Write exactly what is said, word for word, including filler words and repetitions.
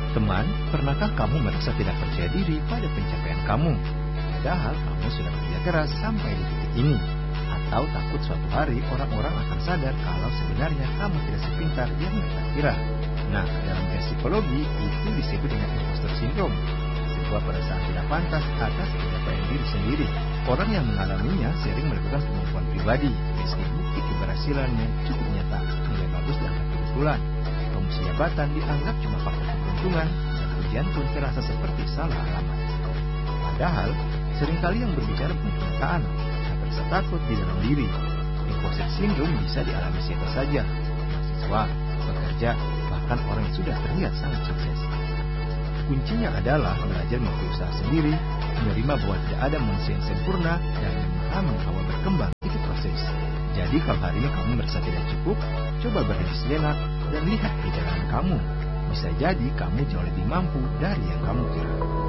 Teman, pernahkah kamu merasa tidak percaya diri pada pencapaian kamu? Padahal kamu sudah bekerja keras sampai di titik ini. Atau takut suatu hari orang-orang akan sadar kalau sebenarnya kamu tidak sepintar yang mereka kira. Nah, dalam tes psikologi itu disebut dengan imposter syndrome, sebuah perasaan tidak pantas atas pencapaian diri sendiri. Orang yang mengalaminya sering melakukan pengakuan pribadi, meski bukti keberhasilannya cukup nyata, mulai bagus dianggap kebetulan. Promosi jabatan dianggap cuma faktor keberuntungan, dan ujian pun terasa seperti salah alamat. Padahal, seringkali yang berbicara punya kenyataan, tak berasa takut di dalam diri. Imposter syndrome bisa dialami siapa saja, mahasiswa, pekerja, bahkan orang yang sudah terlihat sangat sukses. Kuncinya adalah belajar mengakui usaha sendiri, menerima bahwa tidak ada manusia yang sempurna, dan memahami bahwa berkembang itu proses. Jadi kalau hari ini kamu merasa tidak cukup, coba berhenti sejenak dan lihat perjalanan kamu. Bisa jadi kamu jauh lebih mampu dari yang kamu kira.